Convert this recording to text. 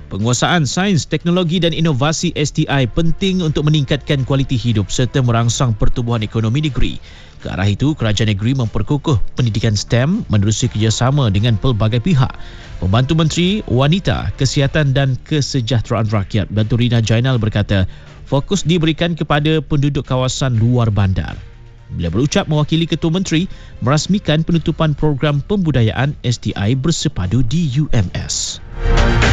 Penguasaan sains, teknologi dan inovasi STI penting untuk meningkatkan kualiti hidup serta merangsang pertumbuhan ekonomi negeri. Ke arah itu, kerajaan negeri memperkukuh pendidikan STEM menerusi kerjasama dengan pelbagai pihak. Pembantu Menteri Wanita, Kesihatan dan Kesejahteraan Rakyat, Datuk Rina Jainal berkata, fokus diberikan kepada penduduk kawasan luar bandar. Bila berucap mewakili Ketua Menteri merasmikan penutupan program pembudayaan STI bersepadu di UMS.